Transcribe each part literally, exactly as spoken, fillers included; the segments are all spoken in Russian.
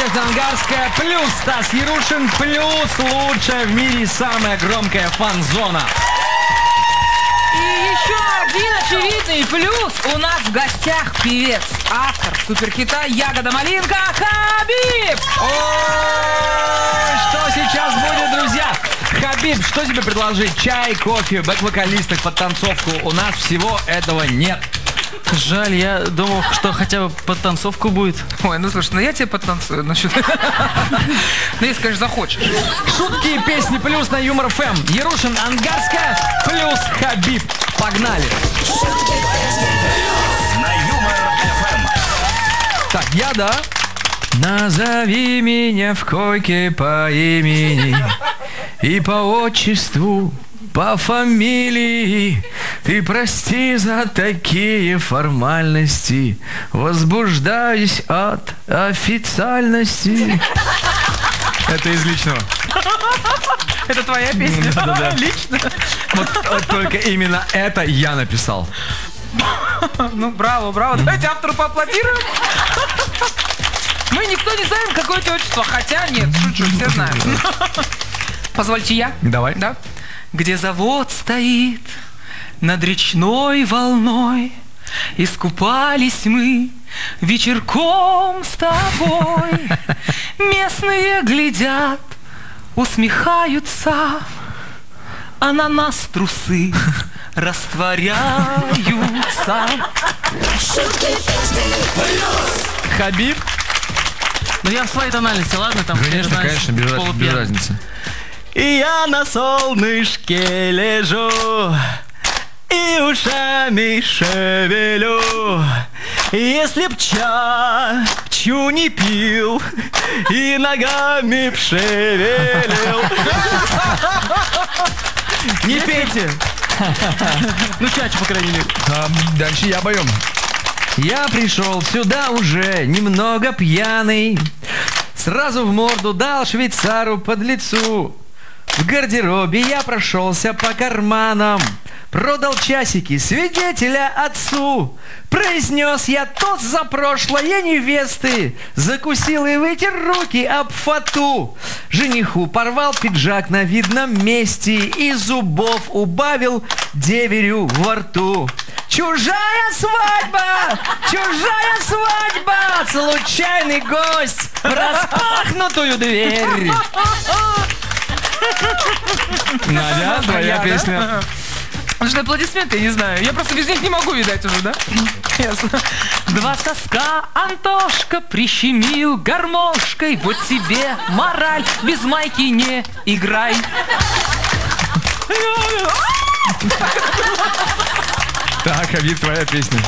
Надежда Ангарская, плюс Стас Ярушин, плюс лучшая в мире самая громкая фан-зона. И еще один очевидный плюс. У нас в гостях певец, автор суперхита «Ягода малинка» Хабиб. Ой, что сейчас будет, друзья? Хабиб, что тебе предложить? Чай, кофе, бэк-вокалистов, подтанцовку? У нас всего этого нет. Жаль, я думал, что хотя бы подтанцовку будет. Ой, ну слушай, ну я тебе подтанцую. Ну, что... ну если, конечно, захочешь. Шутки и песни плюс на Юмор ФМ. Ярушин, Ангарская, плюс Хабиб. Погнали. На Юмор ФМ. Так, я, да? Назови меня в койке по имени и по отчеству, по фамилии. Ты прости за такие формальности. Возбуждаюсь от официальности. Это из личного. Это твоя песня? Да-да-да. Лично? Вот, вот только именно это я написал. Ну, браво, браво. Давайте автору поаплодируем. Мы никто не знаем, какое у тебя отчество. Хотя нет, шучу, все знают. Позвольте я? Давай. Да? Где завод стоит над речной волной, искупались мы вечерком с тобой. Местные глядят, усмехаются, а на нас трусы растворяются. Хабиб? Ну я в своей тональности, ладно? Там, Конечно, знаешь, конечно, без, раз- без полупьяный. разницы. И я на солнышке лежу и ушами шевелю. Если б чачу не пил и ногами б шевелил. Не пейте. Ну чачу, по крайней мере. А, дальше я поем. Я пришел сюда уже немного пьяный. Сразу в морду дал швейцару под лицу. В гардеробе я прошелся по карманам, продал часики свидетеля отцу. Произнес я тост за прошлое невесты, закусил и вытер руки об фату. Жениху порвал пиджак на видном месте и зубов убавил деверю во рту. Чужая свадьба! Чужая свадьба! Случайный гость в распахнутую дверь. Надя, твоя Я, песня. да? Потому что аплодисменты, я не знаю. Я просто без них не могу, видать, уже, да? Ясно. Два соска Антошка прищемил гармошкой. Вот тебе мораль, без майки не играй. Так, Хабиб, твоя песня.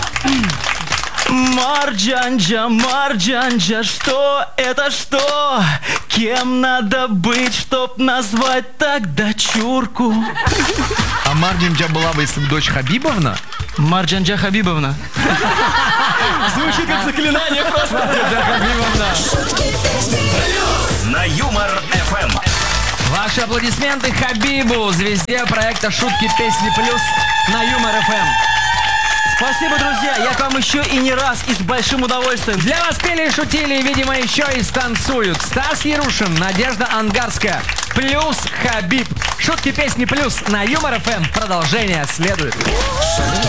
Марджанджа, Марджанджа, что это что? Кем надо быть, чтоб назвать так дочурку? А Марджанджа была бы, если бы дочь Хабибовна? Марджанджа Хабибовна. Звучит как заклинание просто. Марджанджа Хабибовна. На Юмор ФМ. Ваши аплодисменты Хабибу, звезде проекта «Шутки, песни плюс» на Юмор ФМ. Спасибо, друзья. Я к вам еще и не раз, и с большим удовольствием. Для вас пели и шутили, и, видимо, еще и станцуют Стас Ярушин, Надежда Ангарская, плюс Хабиб. Шутки, песни плюс на Юмор ФМ. Продолжение следует.